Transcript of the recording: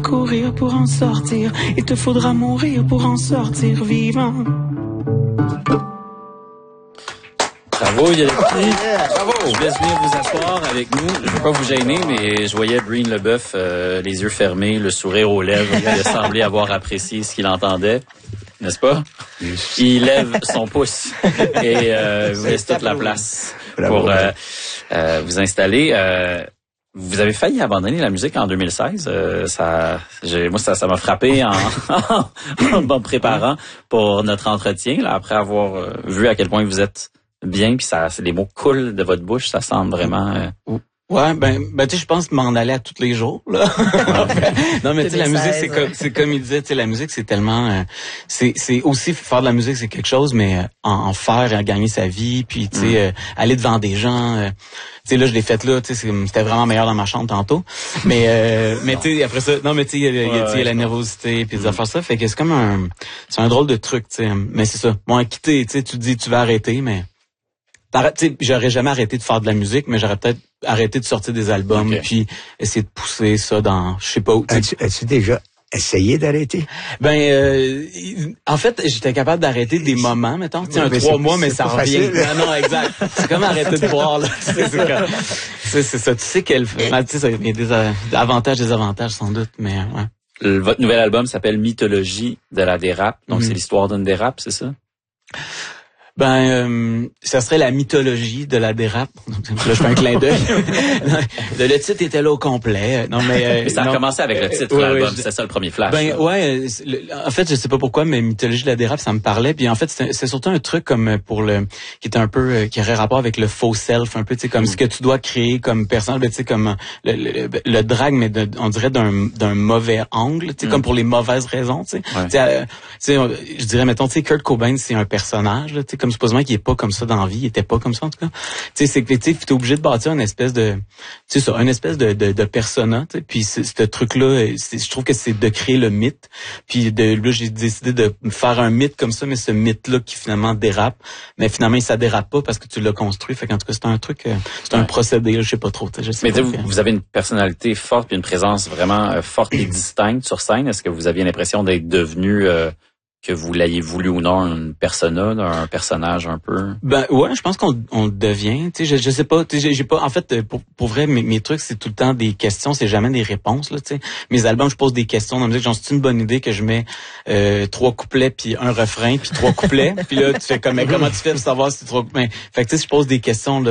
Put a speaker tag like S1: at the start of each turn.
S1: courir pour en sortir. Il te faudra mourir pour en sortir vivant.
S2: Bravo, Yalexis. Bravo. Je laisse venir vous asseoir avec nous. Je ne veux pas vous gêner, mais je voyais Breen Leboeuf, les yeux fermés, le sourire aux lèvres. Il semblait avoir apprécié ce qu'il entendait. N'est-ce pas? Il lève son pouce et vous laisse toute la place pour vous installer. Vous avez failli abandonner la musique en 2016. Ça m'a frappé en me préparant pour notre entretien, là, après avoir vu à quel point vous êtes bien, puis les mots coulent de votre bouche, ça semble vraiment...
S3: Ouais, ben tu sais, je pense m'en aller à tous les jours là. Non mais tu sais, la musique c'est comme il disait, tu sais, la musique c'est tellement c'est aussi faire de la musique, c'est quelque chose, mais en faire et en gagner sa vie, puis tu sais aller devant des gens, tu sais là je l'ai fait là, tu sais c'était vraiment meilleur dans ma chambre tantôt. Mais tu sais après ça, non mais tu sais il y a la nervosité puis des affaires ça, fait que c'est comme c'est un drôle de truc, tu sais. Mais c'est ça. Bon, quitter, tu sais, tu dis tu vas arrêter, mais j'aurais jamais arrêté de faire de la musique, mais j'aurais peut-être arrêté de sortir des albums, puis essayer de pousser ça dans, je sais pas où.
S4: As-tu déjà essayé d'arrêter?
S3: En fait, j'étais capable d'arrêter des moments, mettons, tu sais, 3 mois, mais ça revient. Non, exact. C'est comme arrêter de boire, là. C'est ça. Tu sais il y a des avantages, désavantages, sans doute, mais ouais.
S2: Votre nouvel album s'appelle Mythologie de la dérape, donc c'est l'histoire d'une dérape, c'est ça?
S3: Ça serait la mythologie de la dérape. Là, je fais un clin d'œil. Le titre était là au complet. Non, mais
S2: ça a commencé avec le titre de l'album. C'est ça le premier flash.
S3: En fait, je sais pas pourquoi, mais mythologie de la dérape, ça me parlait. Puis en fait, c'est surtout un truc comme qui était un peu qui aurait rapport avec le faux self, un peu, tu sais, comme ce que tu dois créer comme personnage, tu sais, comme le drag, mais on dirait d'un mauvais angle, tu sais, comme pour les mauvaises raisons, tu sais. Je dirais, mettons, tu sais, Kurt Cobain, c'est un personnage, tu sais, comme supposément qu'il est pas comme ça dans la vie, il était pas comme ça en tout cas. Tu sais, c'est que t'es obligé de bâtir une espèce de, tu sais ça, une espèce de persona, tu sais. Puis ce truc-là, je trouve que c'est de créer le mythe. Puis là, j'ai décidé de faire un mythe comme ça, mais ce mythe-là qui finalement dérape, mais finalement ça dérape pas parce que tu l'as construit. Fait qu'en tout cas, c'est un truc, c'est un procédé, je sais pas trop.
S2: Mais vous avez une personnalité forte, puis une présence vraiment forte et distincte sur scène. Est-ce que vous aviez l'impression d'être devenu que vous l'ayez voulu ou non, une persona, un personnage un peu?
S3: Ouais, je pense qu'on devient, tu sais, je sais pas, tu sais, j'ai pas, en fait, pour vrai, mes trucs, c'est tout le temps des questions, c'est jamais des réponses, là, tu sais. Mes albums, je pose des questions dans la musique, genre, c'est une bonne idée que je mets 3 couplets puis un refrain puis 3 couplets, puis là, tu fais comme, mais comment tu fais pour savoir si c'est 3 couplets? Fait que tu sais, je pose des questions, là,